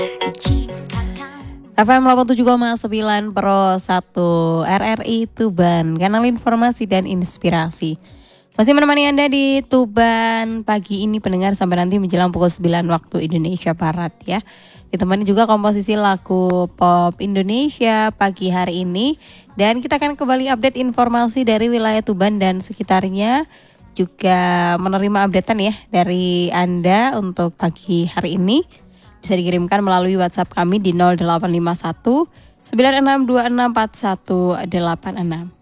FM 87,9 Pro 1 RRI Tuban, kanal informasi dan inspirasi. Masih menemani Anda di Tuban pagi ini pendengar sampai nanti menjelang pukul 9 waktu Indonesia Barat ya. Ditemani juga komposisi lagu pop Indonesia pagi hari ini. Dan kita akan kembali update informasi dari wilayah Tuban dan sekitarnya. Juga menerima updatean ya dari Anda untuk pagi hari ini. Bisa dikirimkan melalui WhatsApp kami di 0851 96264186.